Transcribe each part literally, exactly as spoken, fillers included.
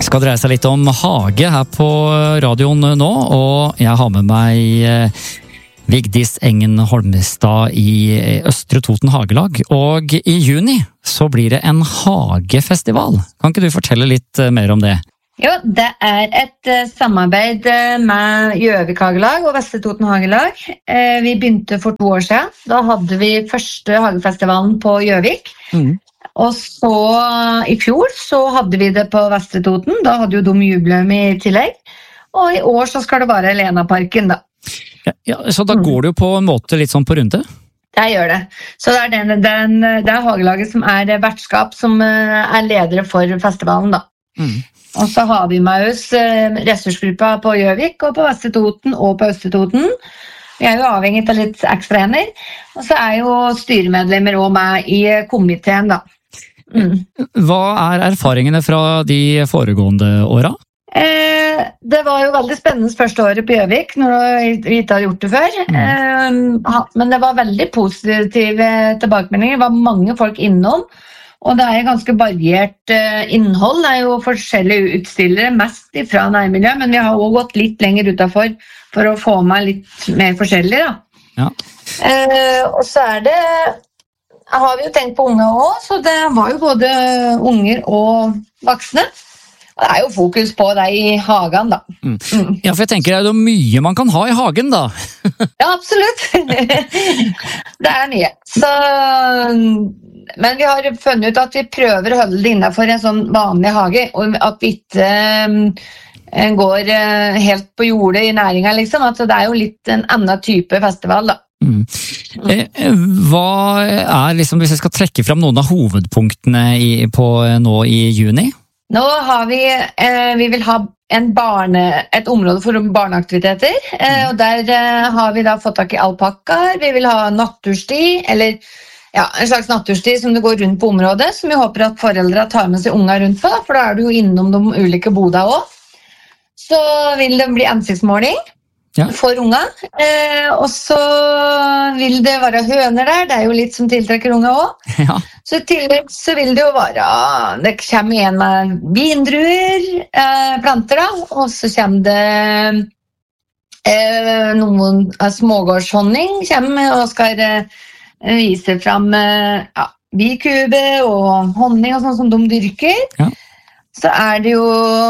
skal dreie seg litt om hage her på radioen nå, og jeg har med meg Vigdis Engen Holmestad i Østre Toten Hagelag. Og i juni så blir det en hagefestival. Kan ikke du fortelle litt mer om det? Jo, det er et samarbeid med Gjøvik Hagelag og Vestre Toten Hagelag. Vi begynte for to år siden. Da hadde vi første hagefestivalen på Gjøvik. Mm. Og så i fjor så hadde vi det på Vestre Toten, da hadde jo de jubileum i tillegg. Og i år så skal det være Lenaparken da. Ja, ja, så da går det jo på en måte litt sånn på runde? Det gjør det. Så det er, den, den, det er Hagelaget som er vertskap, som er ledere for festivalen da. Mm. Og så har vi med oss ressursgruppa på Gjøvik og på Vestre Toten og på Østre Toten. Vi er jo avhengig av litt ekstra hender. Og så er jo styremedlemmer også med i komiteen da. Mm. Hva er erfaringene fra de foregående åra? Eh, det var jo veldig spennende første året på Gjøvik, når vi ikke hadde gjort det før. Mm. Eh, men det var veldig positive tilbakemeldinger. Det var mange folk innom, og det er ganske variert eh, innhold. Det er jo forskjellige utstillere, mest fra nærmiljøet, men vi har også gått litt lenger utenfor for å få med litt mer forskjellig da. Ja. Eh, og så er det har vi jo tenkt på unge også, så det var jo både unger og voksne. Og det er jo fokus på det i hagen da. Mm. Mm. Ja, for jeg tenker det er jo mye man kan ha i hagen da. Ja, absolutt. Det er mye. Så, men vi har funnet ut at vi prøver å holde det innenfor en sånn vanlig hage, og at vi ikke um, går uh, helt på jordet i næringen, liksom. At det er jo litt en annen type festival da. Mm. Hva er liksom, hvis jeg skal trekke frem noen av hovedpunktene i, på, nå i juni? Nå har vi, eh, vi vil ha en barne, et område for barneaktiviteter, eh, og der eh, har vi da fått tak i alpakkaer. Vi vil ha natursti, eller ja, en slags natursti som det går rundt på området, som vi håper at foreldre tar med seg unger rundt på, for da er du jo innom de ulike bodene også. Så vil det bli ansiktsmåling. Ja. For unga, eh, og så vil det være høner der, det er jo litt som tiltrekker unga også. Ja. Så i tillegg så vil det jo være, det kommer en med vindruer, eh, planter da, og så kommer det eh, noen eh, smågårdshonning, kommer og skal eh, vise frem eh, ja, bikube og honning og sånn som de dyrker. Ja. Så er det jo,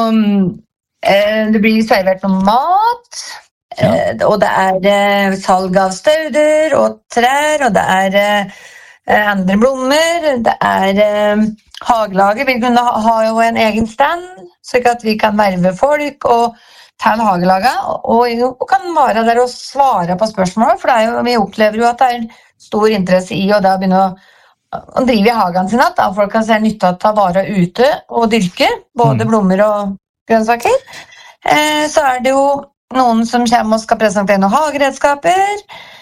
eh, det blir servert noe mat, ja. Eh, og det er eh, salg av stauder og trær, og det er eh, andre blommer, det er eh, hagelaget vil kunne ha, ha jo en egen stand, så at vi kan verve folk og til hagelaget, og, og kan være der og svare på spørsmål, for det er jo, vi opplever jo at det er stor interesse i å da begynne å, å drive i hagen sin, at folk kan se nytte av å ta vare ute og dyrke, både mm. blommer og grønnsaker. Eh, så er det jo noen som kommer og skal presentere noen hageredskaper.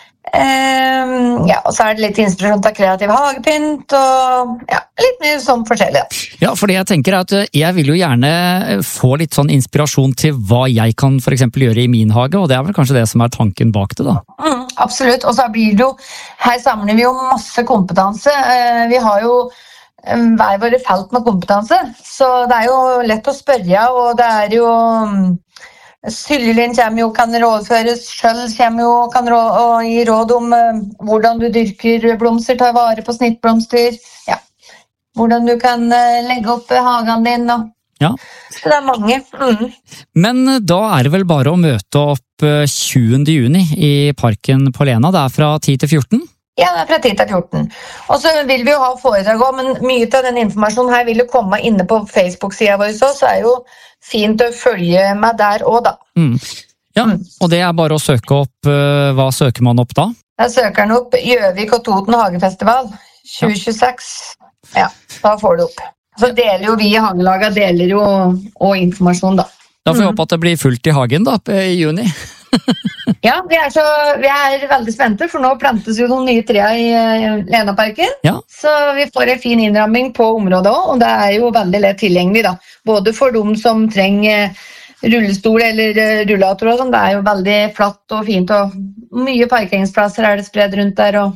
Um, ja, og så er det litt inspirasjon til kreativ hagepynt, og ja, litt mye sånn forskjellig. Ja, fordi jeg tenker at jeg vil jo gjerne få litt sånn inspirasjon til hva jeg kan for eksempel gjøre i min hage, og det er vel kanskje det som er tanken bak det da. Mm, absolutt, og så blir det jo, her samler vi jo masse kompetanse. Uh, vi har jo um, hver våre felt med kompetanse, så det er jo lett å spørre, og det er jo um, Syllelin kommer jo, kan rådføres, Skjøll kommer jo, kan rå, og gi råd om uh, hvordan du dyrker blomster, tar vare på snittblomster, ja. Hvordan du kan uh, legge opp hagen din, og ja. Så det er mange. Mm. Men uh, da er det vel bare å møte opp uh, tjuende juni i parken på Lena, det er fra ti til fjorten? Ja, det er fra ti til fjorten. Og så vil vi jo ha foredrag også, men mye av den informasjonen her vil jo komme inne på Facebook-siden vår, så er jo fint å følge med der også da. Mm. Ja, og det er bare å søke opp, uh, hva søker man opp da? Da søker man opp Gjøvik og Toten Hagefestival tjue tjueseks. Ja, da får du opp. Så deler jo vi i hagelaget, deler jo og informasjon da. Da får vi håpe at det blir fullt i hagen da, i juni. Ja, vi er, så, vi er veldig spente, for nå plantes jo noen nye trær i Lenaparken. Ja. Så vi får en fin innramming på området også, og det er jo veldig lett tilgjengelig da. Både for de som trenger rullestol eller rullator og sånn, det er jo veldig flatt og fint, og mye parkeringsplasser er det spredd rundt der, og